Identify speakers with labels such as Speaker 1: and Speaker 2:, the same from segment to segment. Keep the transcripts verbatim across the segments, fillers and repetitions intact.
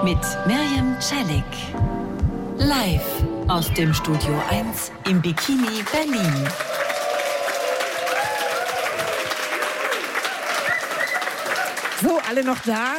Speaker 1: mit Mirjam Celik. Live aus dem Studio eins im Bikini Berlin.
Speaker 2: So, alle noch da?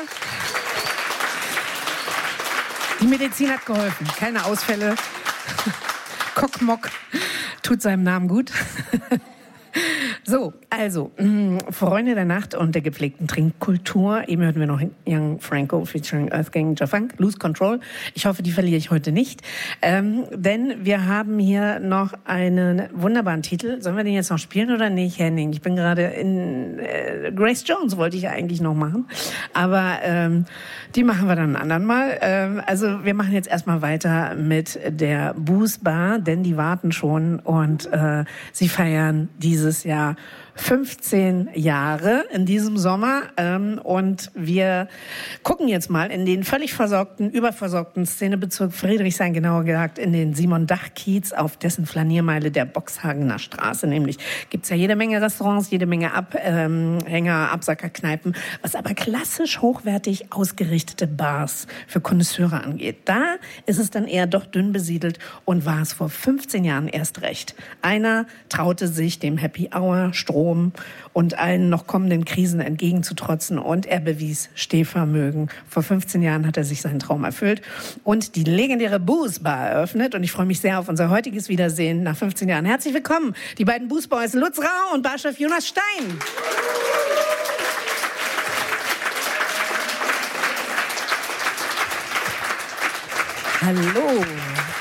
Speaker 2: Die Medizin hat geholfen. Keine Ausfälle. Kockmock tut seinem Namen gut. So, also, mh, Freunde der Nacht und der gepflegten Trinkkultur. Eben hörten wir noch Young Franco featuring Earthgang Jafunk, Lose Control. Ich hoffe, die verliere ich heute nicht. Ähm, denn wir haben hier noch einen wunderbaren Titel. Sollen wir den jetzt noch spielen oder nicht, Henning? Ich bin gerade in äh, Grace Jones wollte ich eigentlich noch machen. Aber ähm, die machen wir dann ein anderen Mal. Ähm, also wir machen jetzt erstmal weiter mit der Booze Bar, denn die warten schon und äh, sie feiern dieses Jahr fünfzehn Jahre in diesem Sommer ähm, und wir gucken jetzt mal in den völlig versorgten, überversorgten Szenebezirk Friedrichshain, genauer gesagt in den Simon-Dach-Kiez, auf dessen Flaniermeile der Boxhagener Straße. Nämlich gibt's ja jede Menge Restaurants, jede Menge Abhänger, Absackerkneipen, was aber klassisch hochwertig ausgerichtete Bars für Connoisseure angeht. Da ist es dann eher doch dünn besiedelt und war es vor fünfzehn Jahren erst recht. Einer traute sich dem Happy Hour, Strom und allen noch kommenden Krisen entgegenzutrotzen und er bewies Stehvermögen. Vor fünfzehn Jahren hat er sich seinen Traum erfüllt und die legendäre Booze Bar eröffnet und ich freue mich sehr auf unser heutiges Wiedersehen nach fünfzehn Jahren. Herzlich willkommen, die beiden Booze Boys Lutz Rau und Barchef Jonas Stein. Hallo.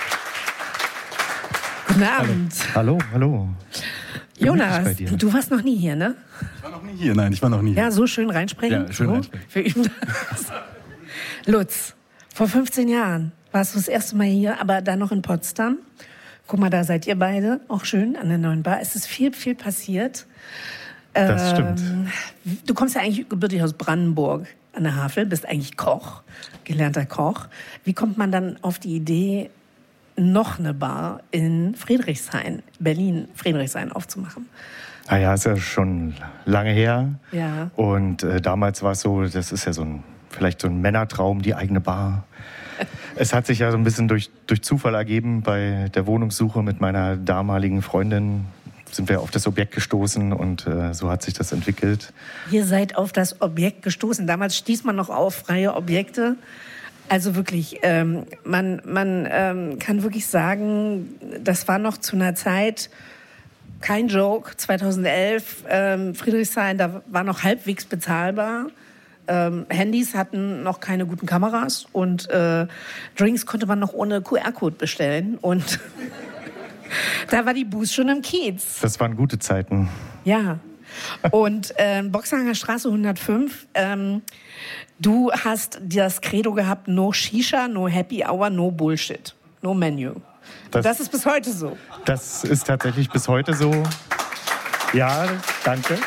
Speaker 2: Guten Abend.
Speaker 3: Hallo, hallo.
Speaker 2: Jonas, du warst noch nie hier, ne?
Speaker 3: Ich war noch nie hier, nein, ich war noch nie hier.
Speaker 2: Ja, so schön reinsprechen.
Speaker 3: Ja, schön
Speaker 2: so.
Speaker 3: reinsprechen.
Speaker 2: Wir üben das. Lutz, vor fünfzehn Jahren warst du das erste Mal hier, aber dann noch in Potsdam. Guck mal, da seid ihr beide, auch schön, an der neuen Bar. Es ist viel, viel passiert.
Speaker 3: Das stimmt.
Speaker 2: Ähm, du kommst ja eigentlich gebürtig aus Brandenburg an der Havel, bist eigentlich Koch, gelernter Koch. Wie kommt man dann auf die Idee, noch eine Bar in Friedrichshain, Berlin, Friedrichshain aufzumachen?
Speaker 3: Naja, ist ja schon lange her.
Speaker 2: Ja.
Speaker 3: Und äh, damals war es so, das ist ja so ein, vielleicht so ein Männertraum, die eigene Bar. Es hat sich ja so ein bisschen durch, durch Zufall ergeben. Bei der Wohnungssuche mit meiner damaligen Freundin sind wir auf das Objekt gestoßen und äh, so hat sich das entwickelt.
Speaker 2: Ihr seid auf das Objekt gestoßen. Damals stieß man noch auf freie Objekte. Also wirklich, ähm, man, man ähm, kann wirklich sagen, das war noch zu einer Zeit, kein Joke, zweitausendelf, ähm, Friedrichshain, da war noch halbwegs bezahlbar. Ähm, Handys hatten noch keine guten Kameras und äh, Drinks konnte man noch ohne Q R-Code bestellen. Und da war die Booze schon im Kiez.
Speaker 3: Das waren gute Zeiten.
Speaker 2: Ja. Und ähm, Boxhagener Straße hundertfünf, ähm, du hast das Credo gehabt, no Shisha, no Happy Hour, no Bullshit, no Menu. Das, das ist bis heute so.
Speaker 3: Das ist tatsächlich bis heute so. Ja, danke.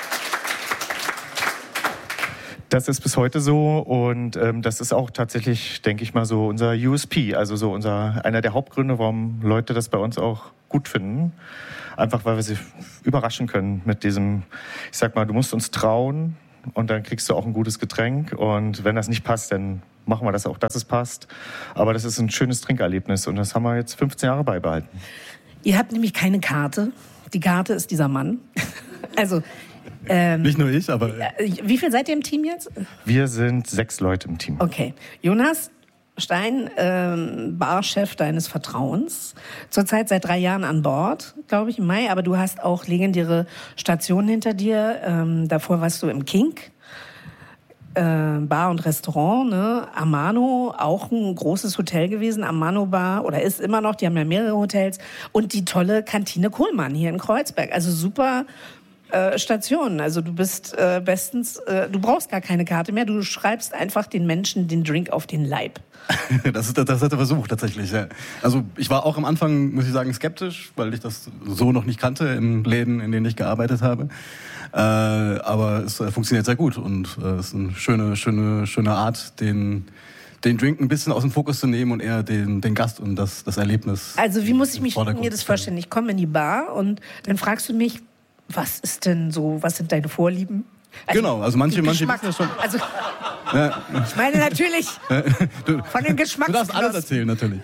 Speaker 3: Das ist bis heute so und ähm, das ist auch tatsächlich, denke ich mal, so unser U S P, also so unser einer der Hauptgründe, warum Leute das bei uns auch gut finden. Einfach, weil wir sie überraschen können mit diesem, ich sag mal, du musst uns trauen und dann kriegst du auch ein gutes Getränk und wenn das nicht passt, dann machen wir das auch, dass es passt. Aber das ist ein schönes Trinkerlebnis und das haben wir jetzt fünfzehn Jahre beibehalten.
Speaker 2: Ihr habt nämlich keine Karte. Die Karte ist dieser Mann. Also
Speaker 3: Ähm, Nicht nur ich, aber...
Speaker 2: Wie viel seid ihr im Team jetzt?
Speaker 3: Wir sind sechs Leute im Team.
Speaker 2: Okay. Jonas Stein, ähm, Barchef deines Vertrauens. Zurzeit seit drei Jahren an Bord, glaube ich, im Mai. Aber du hast auch legendäre Stationen hinter dir. Ähm, davor warst du im Kink. Äh, Bar und Restaurant, ne? Amano, auch ein großes Hotel gewesen, Amano Bar, oder ist immer noch, die haben ja mehrere Hotels. Und die tolle Kantine Kohlmann hier in Kreuzberg. Also super äh, Stationen. Also du bist äh, bestens, äh, du brauchst gar keine Karte mehr, du schreibst einfach den Menschen den Drink auf den Leib.
Speaker 4: Das, ist, das hat er versucht, tatsächlich. Ja. Also ich war auch am Anfang, muss ich sagen, skeptisch, weil ich das so noch nicht kannte in Läden, in denen ich gearbeitet habe. Äh, aber es äh, funktioniert sehr gut und es äh, ist eine schöne, schöne, schöne Art, den, den Drink ein bisschen aus dem Fokus zu nehmen und eher den, den Gast und das, das Erlebnis.
Speaker 2: Also wie muss ich mich, mir das vorstellen? Ich komme in die Bar und dann fragst du mich, was ist denn so, was sind deine Vorlieben? Also,
Speaker 4: genau, also manche, manche
Speaker 2: Geschmack.
Speaker 4: wissen das schon.
Speaker 2: Also,
Speaker 4: Ja.
Speaker 2: ich meine natürlich
Speaker 4: Du,
Speaker 2: von dem Geschmack.
Speaker 4: du darfst alles erzählen, natürlich.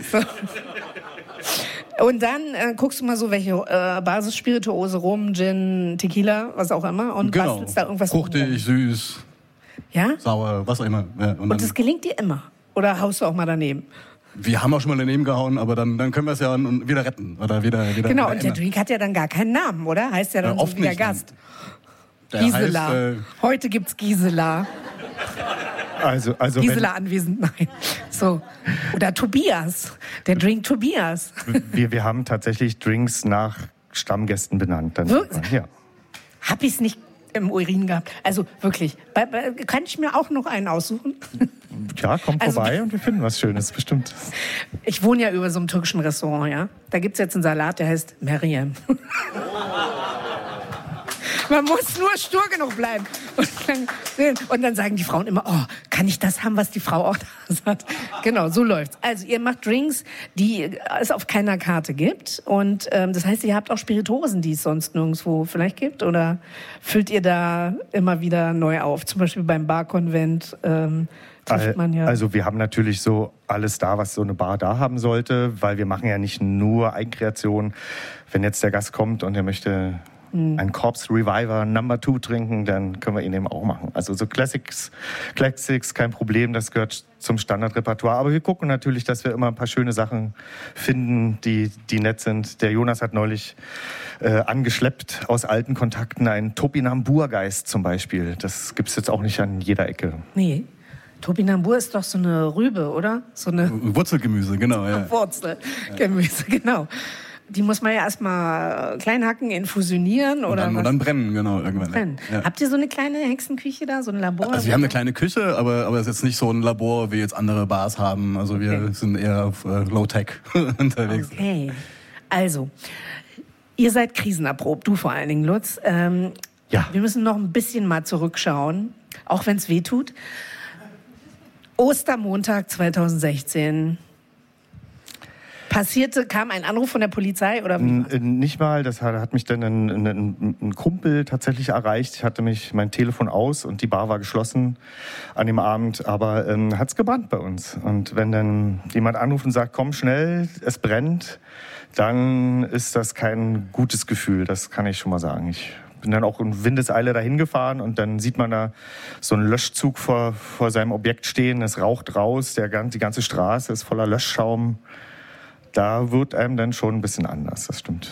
Speaker 2: Und dann äh, guckst du mal so, welche äh, Basisspirituose, Rum, Gin, Tequila, was auch immer. Und
Speaker 4: Genau.
Speaker 2: bastelst da irgendwas
Speaker 4: Fruchtig,
Speaker 2: drumherum.
Speaker 4: süß,
Speaker 2: Ja?
Speaker 4: sauer, was auch immer. Ja, und
Speaker 2: Und
Speaker 4: dann,
Speaker 2: das gelingt dir immer? Oder haust du auch mal daneben?
Speaker 4: wir haben auch schon mal daneben gehauen, aber dann, dann können wir es ja wieder retten. Oder wieder, wieder,
Speaker 2: Genau,
Speaker 4: wieder
Speaker 2: und der
Speaker 4: ändern.
Speaker 2: Drink hat ja dann gar keinen Namen, oder? Heißt ja dann
Speaker 4: Ja,
Speaker 2: so
Speaker 4: oft
Speaker 2: wie der
Speaker 4: nicht,
Speaker 2: Gast.
Speaker 4: Der
Speaker 2: Gisela.
Speaker 4: heißt, äh,
Speaker 2: Heute gibt's Gisela.
Speaker 3: Also, also
Speaker 2: Gisela anwesend, nein. So. Oder Tobias. Der Drink Tobias.
Speaker 3: wenn, wir, wir haben tatsächlich Drinks nach Stammgästen benannt. Dann,
Speaker 2: Wirklich?
Speaker 3: ja.
Speaker 2: Hab ich's nicht im Urin gehabt. Also wirklich. Bei, bei, kann ich mir auch noch einen aussuchen?
Speaker 3: ja, kommt
Speaker 2: Also-
Speaker 3: vorbei und wir finden was Schönes, bestimmt.
Speaker 2: Ich wohne ja über so einem türkischen Restaurant, ja. Da gibt's jetzt einen Salat, der heißt Meryem. Man muss nur stur genug bleiben. Und dann, und dann sagen die Frauen immer, oh, kann ich das haben, was die Frau auch da sagt? Genau, so läuft's. Also ihr macht Drinks, die es auf keiner Karte gibt. Und ähm, das heißt, ihr habt auch Spirituosen, die es sonst nirgendwo vielleicht gibt? Oder füllt ihr da immer wieder neu auf? Zum Beispiel beim Barkonvent ähm, trifft man ja...
Speaker 3: Also wir haben natürlich so alles da, was so eine Bar da haben sollte, weil wir machen ja nicht nur Eigenkreation. Wenn jetzt der Gast kommt und er möchte ein Corpse Reviver Number Two trinken, dann können wir ihn eben auch machen. Also so Classics, Classics, kein Problem, das gehört zum Standardrepertoire. Aber wir gucken natürlich, dass wir immer ein paar schöne Sachen finden, die, die nett sind. Der Jonas hat neulich äh, angeschleppt aus alten Kontakten einen Topinambur-Geist zum Beispiel. Das gibt's jetzt auch nicht an jeder Ecke.
Speaker 2: Nee. Topinambur ist doch so eine Rübe, oder? So eine
Speaker 4: Wurzelgemüse, genau. Ja.
Speaker 2: Wurzelgemüse, genau. Die muss man ja erstmal klein hacken, infusionieren
Speaker 4: Und
Speaker 2: oder
Speaker 4: dann,
Speaker 2: was?
Speaker 4: und dann brennen, genau, irgendwann.
Speaker 2: brennen.
Speaker 4: Ja.
Speaker 2: Habt ihr so eine kleine Hexenküche da, so ein Labor?
Speaker 4: Also wir haben eine kleine Küche, aber, aber es ist jetzt nicht so ein Labor, wie jetzt andere Bars haben. Also wir
Speaker 2: Okay.
Speaker 4: sind eher auf äh, Low-Tech unterwegs.
Speaker 2: Okay. Also, ihr seid krisenerprobt, du vor allen Dingen, Lutz. Ähm,
Speaker 3: Ja.
Speaker 2: Wir müssen noch ein bisschen mal zurückschauen, auch wenn es weh tut. Ostermontag zweitausendsechzehn. Passierte, kam ein Anruf von der Polizei oder wie?
Speaker 3: N- Nicht mal, das hat, hat mich dann ein, ein, ein Kumpel tatsächlich erreicht. Ich hatte mich mein Telefon aus und die Bar war geschlossen an dem Abend, aber ähm, hat's gebrannt bei uns. Und wenn dann jemand anruft und sagt, komm schnell, es brennt, dann ist das kein gutes Gefühl, das kann ich schon mal sagen. Ich bin dann auch in Windeseile dahin gefahren und dann sieht man da so einen Löschzug vor, vor seinem Objekt stehen, es raucht raus, der, die ganze Straße ist voller Löschschaum. Da wird einem dann schon ein bisschen anders, das stimmt.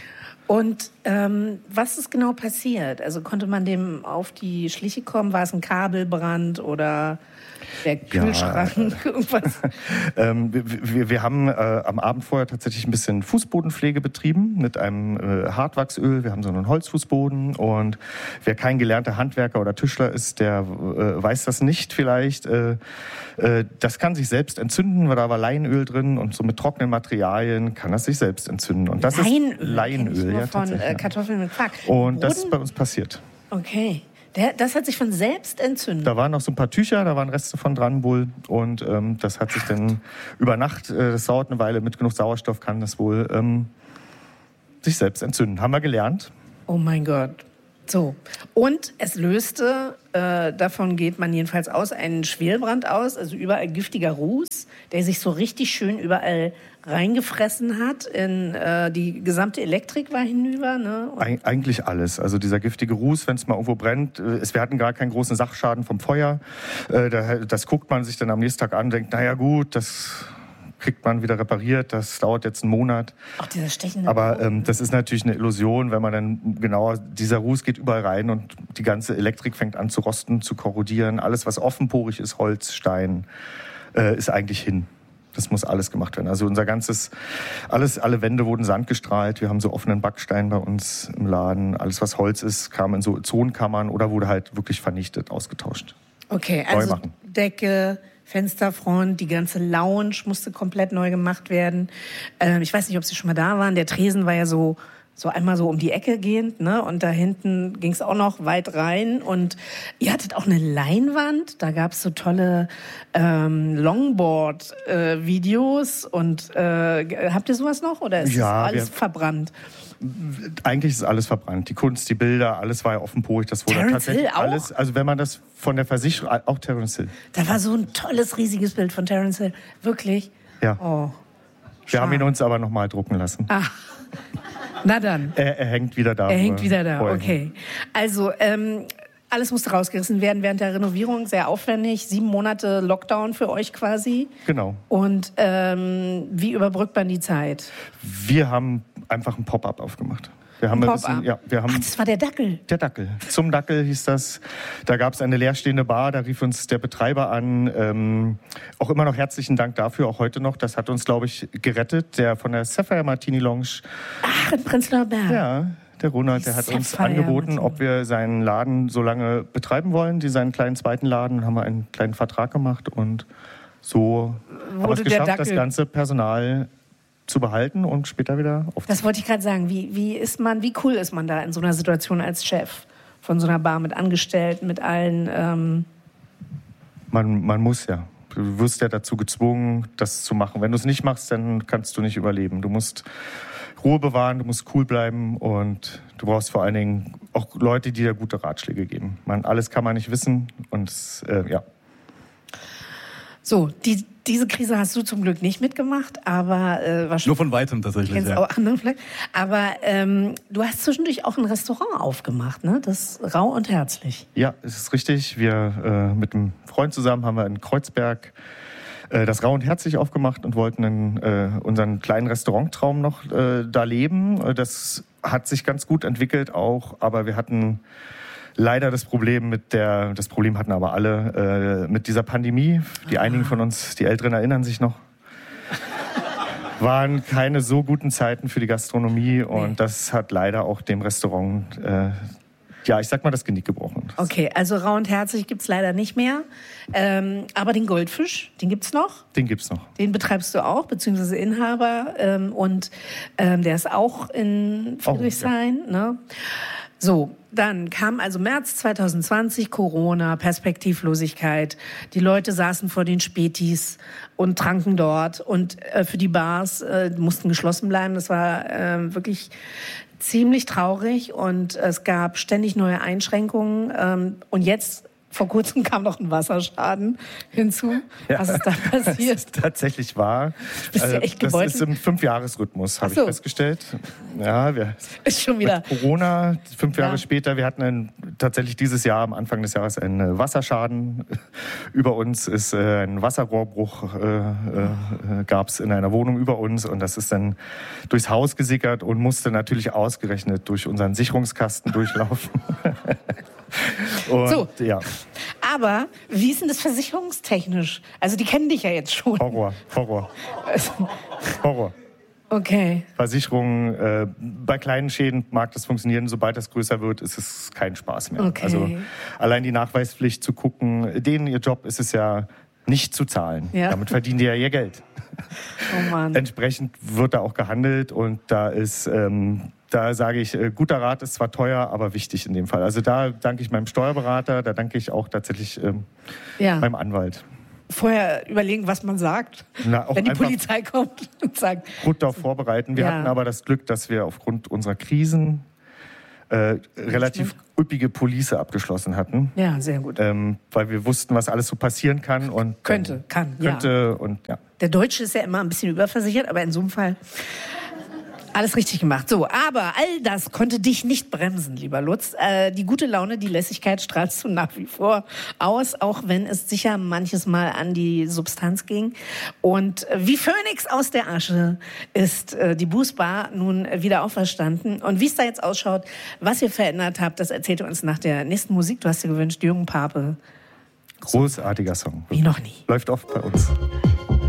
Speaker 2: Und ähm, was ist genau passiert? Also konnte man dem auf die Schliche kommen? War es ein Kabelbrand oder der Kühlschrank? Irgendwas?
Speaker 3: ähm, wir, wir, wir haben äh, am Abend vorher tatsächlich ein bisschen Fußbodenpflege betrieben mit einem äh, Hartwachsöl. Wir haben so einen Holzfußboden und wer kein gelernter Handwerker oder Tischler ist, der äh, weiß das nicht vielleicht. Äh, äh, das kann sich selbst entzünden, weil da war Leinöl drin und so mit trockenen Materialien kann das sich selbst entzünden. Und das
Speaker 2: Leinöl,
Speaker 3: ist Leinöl, ja,
Speaker 2: von
Speaker 3: tatsächlich.
Speaker 2: äh, Kartoffeln mit Quark.
Speaker 3: Und das
Speaker 2: Boden?
Speaker 3: ist bei uns passiert.
Speaker 2: Okay. Der, das hat sich von selbst entzündet.
Speaker 3: Da waren noch so ein paar Tücher, da waren Reste von dran wohl. Und ähm, das hat sich dann über Nacht, äh, das dauert eine Weile, mit genug Sauerstoff kann das wohl ähm, sich selbst entzünden. Haben wir gelernt.
Speaker 2: Oh mein Gott. So. Und es löste, äh, davon geht man jedenfalls aus, einen Schwelbrand aus, also überall giftiger Ruß, der sich so richtig schön überall reingefressen hat. In, äh, die gesamte Elektrik war hinüber. Ne? Und
Speaker 3: Eig eigentlich alles. Also dieser giftige Ruß, wenn es mal irgendwo brennt. Äh, es, wir hatten gar keinen großen Sachschaden vom Feuer. Äh, da, das guckt man sich dann am nächsten Tag an und denkt, naja gut, das kriegt man wieder repariert, das dauert jetzt einen Monat.
Speaker 2: auch dieser stechende
Speaker 3: Aber
Speaker 2: Rauch.
Speaker 3: ähm, das ist natürlich eine Illusion, wenn man dann genauer, dieser Ruß geht überall rein und die ganze Elektrik fängt an zu rosten, zu korrodieren. Alles, was offenporig ist, Holz, Stein, äh, ist eigentlich hin. Das muss alles gemacht werden. Also unser ganzes, alles, alle Wände wurden sandgestrahlt. Wir haben so offenen Backstein bei uns im Laden. Alles, was Holz ist, kam in so Zonenkammern oder wurde halt wirklich vernichtet, ausgetauscht.
Speaker 2: Okay,
Speaker 3: neu
Speaker 2: also
Speaker 3: machen.
Speaker 2: Decke, Fensterfront, die ganze Lounge musste komplett neu gemacht werden. Ähm, ich weiß nicht, ob Sie schon mal da waren. Der Tresen war ja so, so einmal so um die Ecke gehend, ne? Und da hinten ging es auch noch weit rein. Und ihr hattet auch eine Leinwand. Da gab es so tolle ähm, Longboard-Videos. Äh, und äh, habt ihr sowas noch? Oder ist
Speaker 3: Ja,
Speaker 2: alles
Speaker 3: wir-
Speaker 2: verbrannt?
Speaker 3: Eigentlich ist alles verbrannt. Die Kunst, die Bilder, alles war ja offenporig. Das wurde
Speaker 2: Terence
Speaker 3: tatsächlich
Speaker 2: Hill auch?
Speaker 3: alles. Also wenn man das von der Versicherung, auch Terence Hill.
Speaker 2: Da war so ein tolles, riesiges Bild von Terence Hill. Wirklich?
Speaker 3: Ja.
Speaker 2: Oh.
Speaker 3: Wir haben ihn
Speaker 2: schade.
Speaker 3: uns aber nochmal drucken lassen.
Speaker 2: Ah. Na dann.
Speaker 3: Er, er hängt wieder da.
Speaker 2: Er
Speaker 3: wo
Speaker 2: hängt wieder da,
Speaker 3: vorher
Speaker 2: okay. Also, ähm, alles musste rausgerissen werden während der Renovierung, sehr aufwendig. Sieben Monate Lockdown für euch quasi.
Speaker 3: Genau.
Speaker 2: Und ähm, wie überbrückt man die Zeit?
Speaker 3: Wir haben einfach ein Pop-up aufgemacht. Wir haben
Speaker 2: Ein
Speaker 3: ein bisschen,
Speaker 2: Pop-up?
Speaker 3: ja, wir haben
Speaker 2: Ach, das war der Dackel.
Speaker 3: der Dackel. Zum Dackel hieß das. Da gab es eine leerstehende Bar, da rief uns der Betreiber an. Ähm, auch immer noch herzlichen Dank dafür, auch heute noch. Das hat uns, glaube ich, gerettet. Der von der Sapphire Martini Lounge.
Speaker 2: Ach, in Prenzlauer Berg.
Speaker 3: Ja, der Ronald,
Speaker 2: Die
Speaker 3: der hat uns
Speaker 2: Sapphire
Speaker 3: angeboten,
Speaker 2: Martini.
Speaker 3: ob wir seinen Laden so lange betreiben wollen, die seinen kleinen zweiten Laden. Haben wir einen kleinen Vertrag gemacht und so haben wir
Speaker 2: Wurde
Speaker 3: es
Speaker 2: der
Speaker 3: geschafft, das
Speaker 2: Dackel-
Speaker 3: ganze Personal zu behalten und später wieder aufzunehmen.
Speaker 2: Das wollte ich gerade sagen. Wie, wie ist man, wie cool ist man da in so einer Situation als Chef von so einer Bar mit Angestellten, mit allen? Ähm
Speaker 3: Man, man muss ja. Du wirst ja dazu gezwungen, das zu machen. Wenn du es nicht machst, dann kannst du nicht überleben. Du musst Ruhe bewahren, du musst cool bleiben und du brauchst vor allen Dingen auch Leute, die dir gute Ratschläge geben. Man, alles kann man nicht wissen und äh, ja.
Speaker 2: So, die, diese Krise hast du zum Glück nicht mitgemacht, aber äh, wahrscheinlich.
Speaker 4: Nur von weitem tatsächlich.
Speaker 2: Kennst
Speaker 4: Ja.
Speaker 2: auch andere vielleicht. Aber ähm, du hast zwischendurch auch ein Restaurant aufgemacht, ne? Das ist rau und herzlich.
Speaker 3: Ja, es ist richtig. Wir äh, mit einem Freund zusammen haben wir in Kreuzberg äh, das Rau und Herzlich aufgemacht und wollten in, äh, unseren kleinen Restauranttraum noch äh, da leben. Äh, Das hat sich ganz gut entwickelt auch, aber wir hatten leider das Problem mit der, das Problem hatten aber alle, äh, mit dieser Pandemie. Die einigen von uns, die Älteren erinnern sich noch, waren keine so guten Zeiten für die Gastronomie und
Speaker 2: Nee.
Speaker 3: das hat leider auch dem Restaurant, äh, ja, ich sag mal, das Genick gebrochen.
Speaker 2: Okay, also rau und herzlich gibt's leider nicht mehr. Ähm, aber den Goldfisch, den gibt's noch.
Speaker 3: Den gibt's noch.
Speaker 2: Den betreibst du auch, beziehungsweise Inhaber. Ähm, und ähm, der ist auch in Friedrichshain. Ne? So, dann kam also März zwanzig zwanzig, Corona, Perspektivlosigkeit. Die Leute saßen vor den Spätis und tranken dort. Und äh, für die Bars äh, mussten geschlossen bleiben. Das war äh, wirklich ziemlich traurig. Und es gab ständig neue Einschränkungen. Ähm, und jetzt, vor kurzem, kam noch ein Wasserschaden hinzu. Was ist da passiert?
Speaker 3: Das ist tatsächlich wahr.
Speaker 2: Bist du echt
Speaker 3: das
Speaker 2: gebeutelt?
Speaker 3: ist im Fünfjahresrhythmus, habe
Speaker 2: Ach so.
Speaker 3: ich festgestellt. Ja, wir
Speaker 2: Ist schon wieder.
Speaker 3: mit Corona, fünf Jahre
Speaker 2: Ja.
Speaker 3: später, wir hatten einen, tatsächlich dieses Jahr, am Anfang des Jahres, einen Wasserschaden. Über uns ist äh, ein Wasserrohrbruch, äh, äh, gab es in einer Wohnung über uns und das ist dann durchs Haus gesickert und musste natürlich ausgerechnet durch unseren Sicherungskasten durchlaufen. Und,
Speaker 2: So.
Speaker 3: ja,
Speaker 2: Aber wie ist denn das versicherungstechnisch? Also die kennen dich ja jetzt schon.
Speaker 3: Horror, Horror, Horror.
Speaker 2: Okay.
Speaker 3: Versicherungen, äh, bei kleinen Schäden mag das funktionieren, sobald das größer wird, ist es kein Spaß mehr.
Speaker 2: Okay.
Speaker 3: Also allein die Nachweispflicht zu gucken, denen ihr Job ist es ja nicht zu zahlen.
Speaker 2: Ja.
Speaker 3: Damit verdienen die ja ihr Geld.
Speaker 2: Oh Mann.
Speaker 3: Entsprechend wird da auch gehandelt und da ist, ähm, da sage ich, äh, guter Rat ist zwar teuer, aber wichtig in dem Fall. Also da danke ich meinem Steuerberater, da danke ich auch tatsächlich ähm,
Speaker 2: Ja.
Speaker 3: meinem Anwalt.
Speaker 2: Vorher überlegen, was man sagt,
Speaker 3: Na, auch
Speaker 2: wenn die
Speaker 3: einfach
Speaker 2: Polizei kommt und sagt,
Speaker 3: gut darauf vorbereiten. Wir
Speaker 2: Ja.
Speaker 3: hatten aber das Glück, dass wir aufgrund unserer Krisen äh, relativ üppige Police abgeschlossen hatten,
Speaker 2: ja, sehr gut.
Speaker 3: ähm, weil wir wussten, was alles so passieren kann und ähm,
Speaker 2: Könnte, kann, ja.
Speaker 3: könnte und ja.
Speaker 2: Der Deutsche ist ja immer ein bisschen überversichert, aber in so einem Fall alles richtig gemacht. So, aber all das konnte dich nicht bremsen, lieber Lutz. Äh, die gute Laune, die Lässigkeit strahlst du nach wie vor aus, auch wenn es sicher manches Mal an die Substanz ging. Und äh, wie Phönix aus der Asche ist äh, die Bußbar nun wieder auferstanden. Und wie es da jetzt ausschaut, was ihr verändert habt, das erzählt ihr uns nach der nächsten Musik. Du hast dir gewünscht, Jürgen Pape.
Speaker 3: Großartiger Song.
Speaker 2: Wie noch nie.
Speaker 3: Läuft oft bei uns.